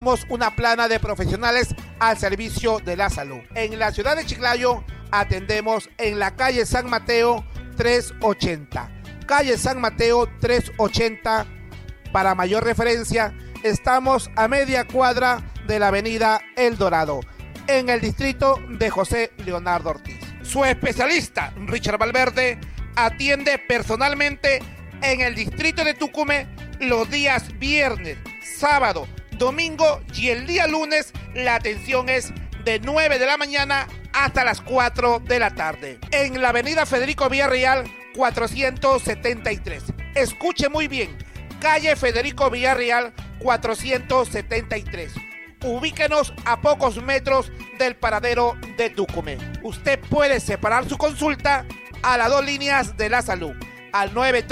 somos una plana de profesionales al servicio de la salud. En la ciudad de Chiclayo atendemos en la calle San Mateo 380. Calle San Mateo 380, para mayor referencia, estamos a media cuadra de la avenida El Dorado, en el distrito de José Leonardo Ortiz. Su especialista, Richard Valverde, atiende personalmente en el distrito de Tucumé los días viernes, sábado, domingo y el día lunes. La atención es de 9 de la mañana hasta las 4 de la tarde. En la avenida Federico Villarreal 473. Escuche muy bien, calle Federico Villarreal 473. Ubíquenos a pocos metros del paradero de Tucumé. Usted puede separar su consulta a las 2 líneas de la salud, al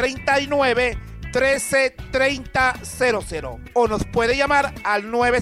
939-133000, o nos puede llamar al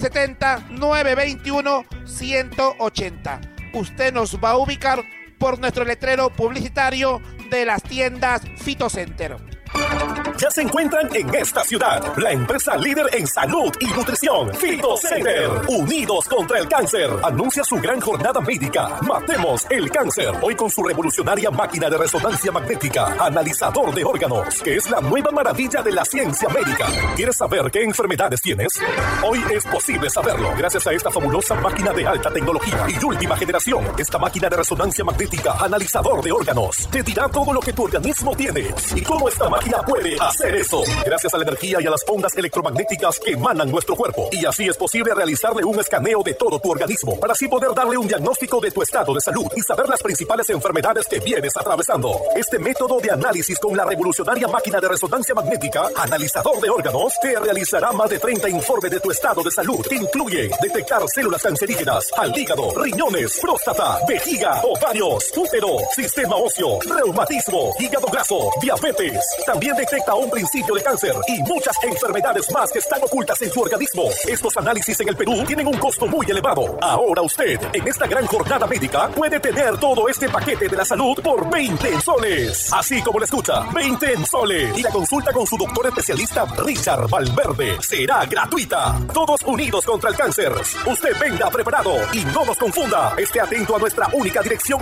970-921-180. Usted nos va a ubicar por nuestro letrero publicitario de las tiendas Fitocenter. Ya se encuentran en esta ciudad la empresa líder en salud y nutrición, Fitocenter. Unidos contra el cáncer. Anuncia su gran jornada médica. Matemos el cáncer. Hoy con su revolucionaria máquina de resonancia magnética, analizador de órganos, que es la nueva maravilla de la ciencia médica. ¿Quieres saber qué enfermedades tienes? Hoy es posible saberlo gracias a esta fabulosa máquina de alta tecnología y última generación. Esta máquina de resonancia magnética, analizador de órganos, te dirá todo lo que tu organismo tiene y cómo esta máquina puede hacer eso, gracias a la energía y a las ondas electromagnéticas que emanan nuestro cuerpo. Y así es posible realizarle un escaneo de todo tu organismo, para así poder darle un diagnóstico de tu estado de salud y saber las principales enfermedades que vienes atravesando. Este método de análisis con la revolucionaria máquina de resonancia magnética, analizador de órganos, te realizará más de 30 informes de tu estado de salud, que incluye detectar células cancerígenas al hígado, riñones, próstata, vejiga, ovarios, útero, sistema óseo, reumatismo, hígado graso, diabetes. También detecta un principio de cáncer y muchas enfermedades más que están ocultas en su organismo. Estos análisis en el Perú tienen un costo muy elevado. Ahora usted, en esta gran jornada médica, puede tener todo este paquete de la salud por 20 soles. Así como lo escucha, 20 soles. Y la consulta con su doctor especialista Richard Valverde será gratuita. Todos unidos contra el cáncer. Usted venga preparado y no nos confunda. Esté atento a nuestra única dirección.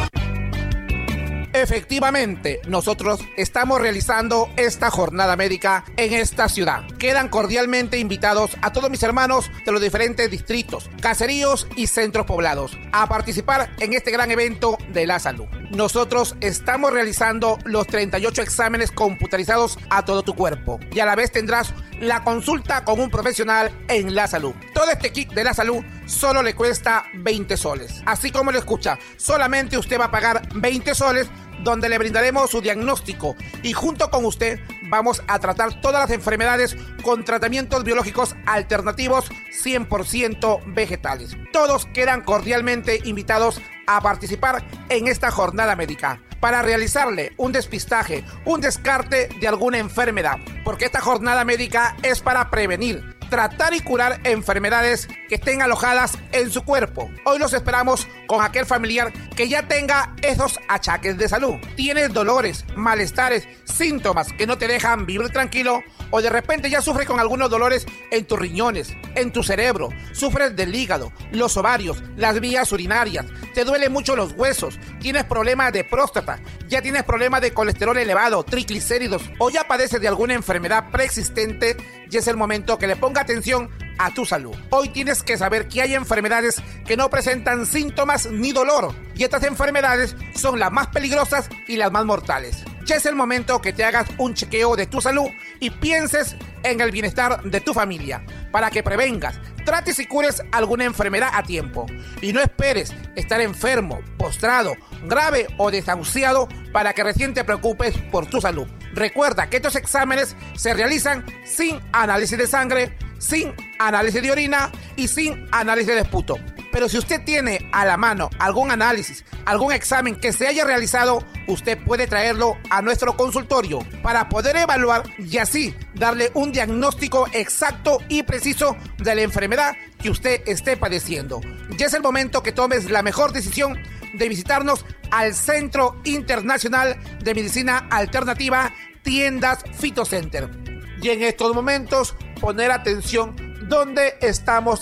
Efectivamente, nosotros estamos realizando esta jornada médica en esta ciudad. Quedan cordialmente invitados a todos mis hermanos de los diferentes distritos, caseríos y centros poblados a participar en este gran evento de la salud. Nosotros estamos realizando los 38 exámenes computarizados a todo tu cuerpo y a la vez tendrás la consulta con un profesional en la salud. Todo este kit de la salud solo le cuesta 20 soles. Así como lo escucha, solamente usted va a pagar 20 soles, donde le brindaremos su diagnóstico y junto con usted vamos a tratar todas las enfermedades con tratamientos biológicos alternativos 100% vegetales. Todos quedan cordialmente invitados a participar en esta jornada médica para realizarle un despistaje, un descarte de alguna enfermedad, porque esta jornada médica es para prevenir, tratar y curar enfermedades que estén alojadas en su cuerpo. Hoy los esperamos con aquel familiar que ya tenga esos achaques de salud. Tienes dolores, malestares, síntomas que no te dejan vivir tranquilo, o de repente ya sufres con algunos dolores en tus riñones, en tu cerebro, sufres del hígado, los ovarios, las vías urinarias, te duelen mucho los huesos, tienes problemas de próstata, ya tienes problemas de colesterol elevado, triglicéridos, o ya padeces de alguna enfermedad preexistente, y es el momento que le ponga atención a tu salud. Hoy tienes que saber que hay enfermedades que no presentan síntomas ni dolor, y estas enfermedades son las más peligrosas y las más mortales. Ya es el momento que te hagas un chequeo de tu salud y pienses en el bienestar de tu familia, para que prevengas, trates y cures alguna enfermedad a tiempo. Y no esperes estar enfermo, postrado, grave o desahuciado para que recién te preocupes por tu salud. Recuerda que estos exámenes se realizan sin análisis de sangre, sin análisis de orina y sin análisis de esputo. Pero si usted tiene a la mano algún análisis, algún examen que se haya realizado, usted puede traerlo a nuestro consultorio para poder evaluar y así darle un diagnóstico exacto y preciso de la enfermedad que usted esté padeciendo. Ya es el momento que tomes la mejor decisión de visitarnos al Centro Internacional de Medicina Alternativa, Tiendas Fitocenter. Y en estos momentos poner atención donde estamos